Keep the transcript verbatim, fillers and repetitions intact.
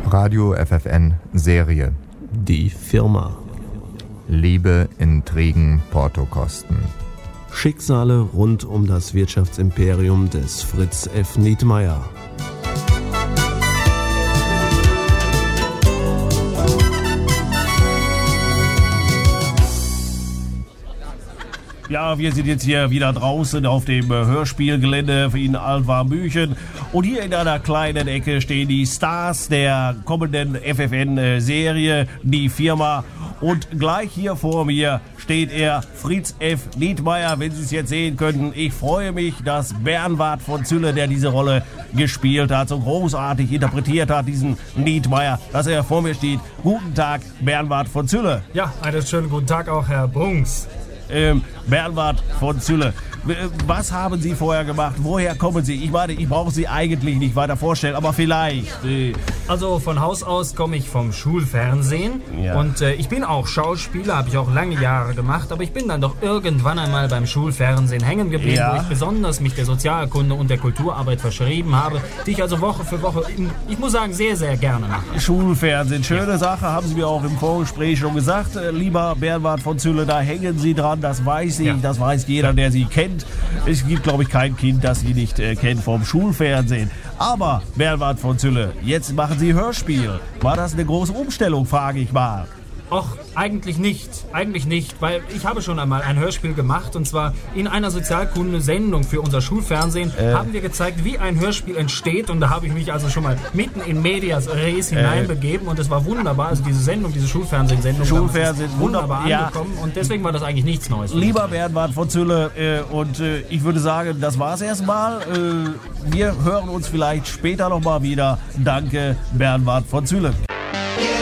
Radio F F N Serie. Die Firma. Liebe, Intrigen, Portokosten. Schicksale rund um das Wirtschaftsimperium des Fritz F. Nietmeyer. Ja, wir sind jetzt hier wieder draußen auf dem Hörspielgelände in Altwarmbüchen. Und hier in einer kleinen Ecke stehen die Stars der kommenden F F N-Serie, die Firma. Und gleich hier vor mir steht er, Fritz F. Nietmeyer, wenn Sie es jetzt sehen könnten. Ich freue mich, dass Bernward von Zülle, der diese Rolle gespielt hat, so großartig interpretiert hat, diesen Nietmeyer, dass er vor mir steht. Guten Tag, Bernward von Zülle. Ja, einen schönen guten Tag auch, Herr Bungs. Ähm, Bernward von Zülle, was haben Sie vorher gemacht? Woher kommen Sie? Ich meine, ich brauche Sie eigentlich nicht weiter vorstellen, aber vielleicht. Äh also von Haus aus komme ich vom Schulfernsehen. Ja. Und äh, ich bin auch Schauspieler, habe ich auch lange Jahre gemacht, aber ich bin dann doch irgendwann einmal beim Schulfernsehen hängen geblieben, ja. wo ich besonders mich der Sozialkunde und der Kulturarbeit verschrieben habe, die ich also Woche für Woche, ich muss sagen, sehr, sehr gerne mache. Schulfernsehen, schöne ja. Sache, haben Sie mir auch im Vorgespräch schon gesagt. Äh, lieber Bernward von Zülle, da hängen Sie dran, das weiß ich, ja. das weiß jeder, der Sie kennt. Es gibt, glaube ich, kein Kind, das Sie nicht äh, kennt vom Schulfernsehen. Aber, Bernward von Zülle, jetzt machen Sie Hörspiel. War das eine große Umstellung, frage ich mal? Och, eigentlich nicht. Eigentlich nicht, weil ich habe schon einmal ein Hörspiel gemacht und zwar in einer Sozialkunde-Sendung für unser Schulfernsehen äh. haben wir gezeigt, wie ein Hörspiel entsteht und da habe ich mich also schon mal mitten in medias res hineinbegeben äh. und es war wunderbar, also diese Sendung, diese Schulfernsehen-Sendung Schulfernsehen, ist wunderbar ja. angekommen und deswegen war das eigentlich nichts Neues. Lieber Bernward von Zülle äh, und äh, ich würde sagen, das war's erstmal. Äh, wir hören uns vielleicht später nochmal wieder. Danke, Bernward von Zülle.